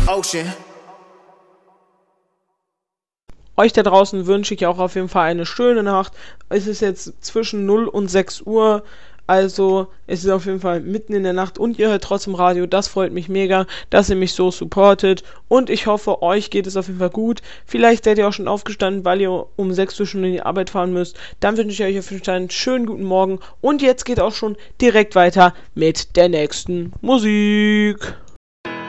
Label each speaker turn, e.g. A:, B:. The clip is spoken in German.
A: ocean.
B: Euch da draußen wünsche ich auch auf jeden Fall eine schöne Nacht. Es ist jetzt zwischen 0 und 6 Uhr. Also es ist auf jeden Fall mitten in der Nacht und ihr hört trotzdem Radio. Das freut mich mega, dass ihr mich so supportet. Und ich hoffe, euch geht es auf jeden Fall gut. Vielleicht seid ihr auch schon aufgestanden, weil ihr um 6 Uhr schon in die Arbeit fahren müsst. Dann wünsche ich euch auf jeden Fall einen schönen guten Morgen. Und jetzt geht auch schon direkt weiter mit der nächsten Musik.